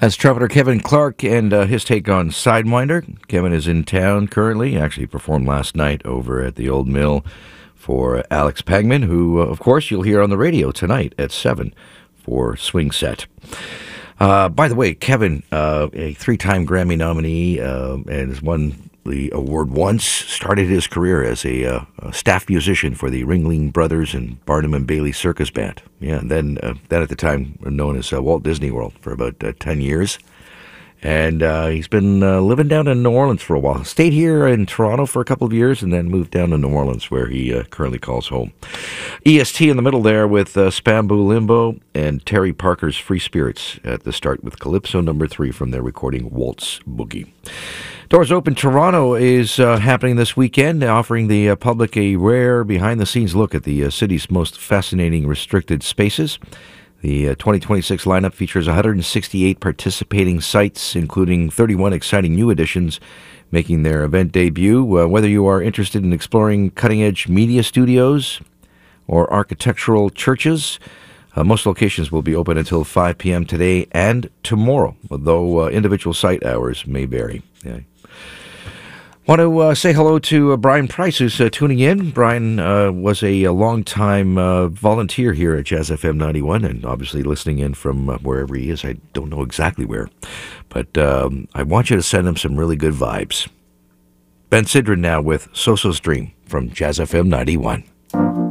That's trumpeter Kevin Clark and his take on Sidewinder. Kevin is in town currently. Actually performed last night over at the Old Mill for Alex Pagman, who, of course, you'll hear on the radio tonight at 7 for Swing Set. By the way, Kevin, a three-time Grammy nominee and has won the award once, started his career as a staff musician for the Ringling Brothers and Barnum and Bailey Circus Band. Yeah, and then at the time known as Walt Disney World for about 10 years. And he's been living down in New Orleans for a while. Stayed here in Toronto for a couple of years and then moved down to New Orleans where he currently calls home. EST in the middle there with Spamboo Limbo and Terry Parker's Free Spirits at the start with Calypso No. 3 from their recording Waltz Boogie. Doors Open Toronto is happening this weekend, offering the public a rare behind-the-scenes look at the city's most fascinating restricted spaces. The 2026 lineup features 168 participating sites, including 31 exciting new additions making their event debut. Whether you are interested in exploring cutting-edge media studios or architectural churches, most locations will be open until 5 p.m. today and tomorrow, though individual site hours may vary. Yeah. Want to say hello to Brian Price, who's tuning in. Brian was a long-time volunteer here at Jazz FM 91 and obviously listening in from wherever he is. I don't know exactly where, but I want you to send him some really good vibes. Ben Sidran now with Soso's Dream from Jazz FM 91.